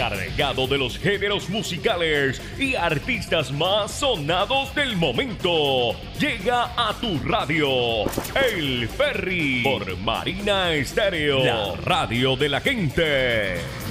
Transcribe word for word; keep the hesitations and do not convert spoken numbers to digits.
cargado de los géneros musicales y artistas más sonados del momento. Llega a tu radio El Ferry por Marina Estéreo, la radio de la gente.